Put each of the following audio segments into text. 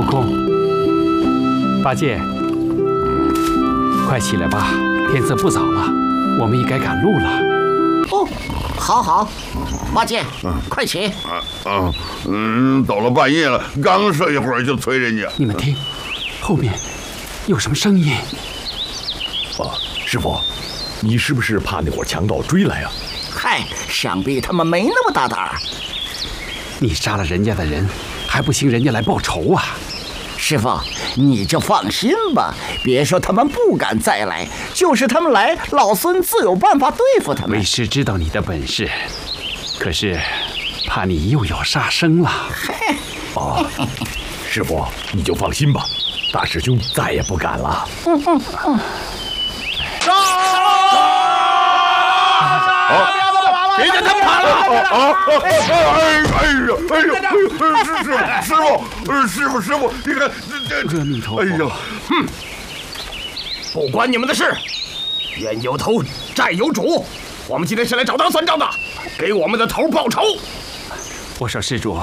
空，八戒，快起来吧，天色不早了，我们应该赶路了。 哦，好，八戒，快起！ 到了半夜了，刚睡一会儿就催人家。 你们听，后面有什么声音？ 师傅，你是不是怕那伙强盗追来啊？ 嗨，想必他们没那么大胆儿。 你杀了人家的人，还不行人家来报仇啊？ 师傅，你就放心吧，别说他们不敢再来，就是他们来，老孙自有办法对付他们。 为师知道你的本事，可是怕你又有杀生了。 师傅，你就放心吧，大师兄再也不敢了。 别让他跑了！师傅，你看阿弥陀佛！ 不关你们的事，冤有头，债有主。我们今天是来找他算账的，给我们的头报仇。 我说施主，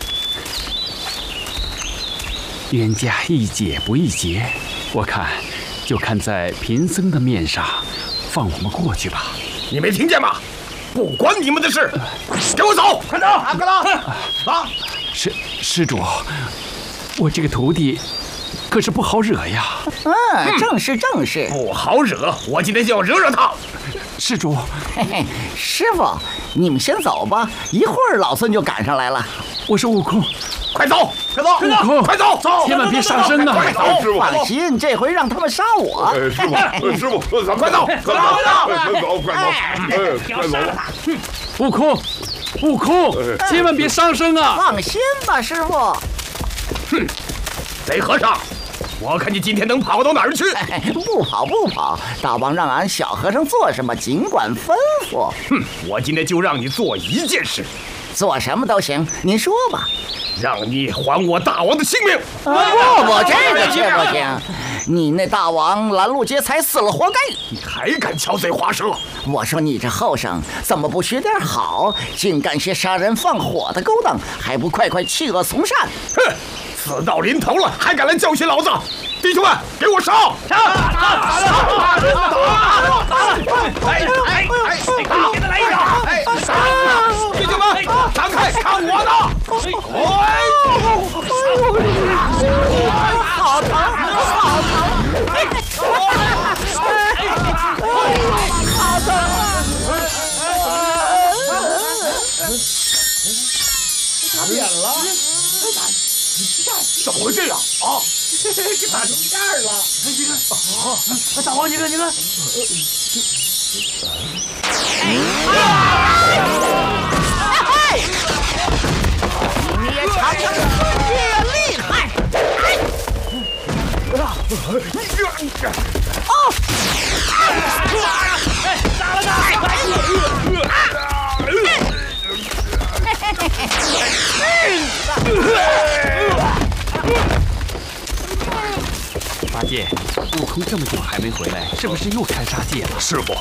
冤家宜解不宜结，我看就看在贫僧的面上，放我们过去吧。 你没听见吗？不关你们的事，给我走！快走！快走！ 施主，我这个徒弟可是不好惹呀。 正是。 不好惹，我今天就要惹他。 施主， 师傅，你们先走吧，一会儿老孙就赶上来了。 我是悟空， 快走！ 悟空， 快走！ 千万别杀生啊！ 快走！ 放心，这回让他们杀我。 师傅，快走！ 悟空，千万别伤生啊！ 放心吧，师傅。 贼和尚，我看你今天能跑到哪儿去？ 不跑，大王让俺小和尚做什么，尽管吩咐。 我今天就让你做一件事， 做什么都行，您说吧。 让你还我大王的性命！ 不，这个却不行。你那大王拦路劫财死了，活该！ 你还敢巧嘴滑舌！ 我说你这后生怎么不学点好，竟干些杀人放火的勾当，还不快弃恶从善！ 哼，死到临头了，还敢来教训老子！弟兄们，给我烧！烧！给他来一掌！弟兄们，闪开，看我的！ 好疼！ 打扁了！怎么回事啊？给打成这样了！ 大王，你看！ 你也瞧瞧孙爷厉害！ 八戒，悟空这么久还没回来，是不是又开杀戒了？ 师傅，